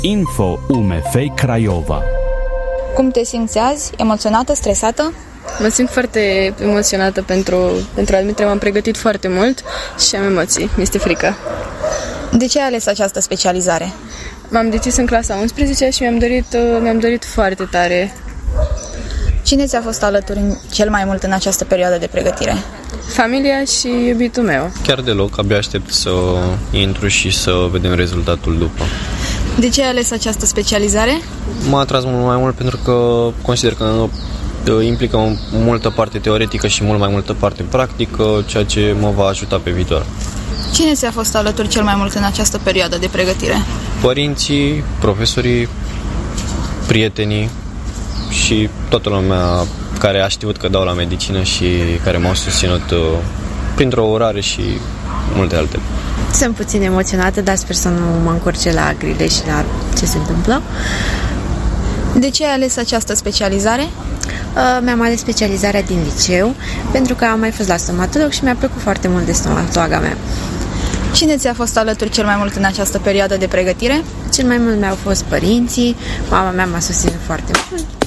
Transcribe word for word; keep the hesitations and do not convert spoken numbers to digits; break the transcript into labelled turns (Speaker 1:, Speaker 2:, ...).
Speaker 1: Info U M F Craiova.
Speaker 2: Cum te simți azi? Emoționată, stresată?
Speaker 3: Mă simt foarte emoționată pentru, pentru admitere, m-am pregătit foarte mult și am emoții, mi-este frică.
Speaker 2: De ce ai ales această specializare?
Speaker 3: M-am decis în clasa a unsprezecea și mi-am dorit, mi-am dorit foarte tare.
Speaker 2: Cine ți-a fost alături cel mai mult în această perioadă de pregătire?
Speaker 3: Familia și iubitul meu.
Speaker 4: Chiar deloc, abia aștept să intru și să vedem rezultatul după.
Speaker 2: De ce ai ales această specializare?
Speaker 4: M-a atras mult mai mult pentru că consider că implică o multă parte teoretică și mult mai multă parte practică, ceea ce mă va ajuta pe viitor.
Speaker 2: Cine ți-a fost alături cel mai mult în această perioadă de pregătire?
Speaker 4: Părinții, profesorii, prietenii și toată lumea care a știut că dau la medicină și care m-au susținut printr-o orare și multe altele.
Speaker 5: Sunt puțin emoționată, dar sper să nu mă încurce la grile și la ce se întâmplă.
Speaker 2: De ce ai ales această specializare?
Speaker 5: Uh, mi-am ales specializarea din liceu, pentru că am mai fost la stomatolog și mi-a plăcut foarte mult de stomatologa mea.
Speaker 2: Cine ți-a fost alături cel mai mult în această perioadă de pregătire?
Speaker 5: Cel mai mult mi-au fost părinții, mama mea m-a susținut foarte mult.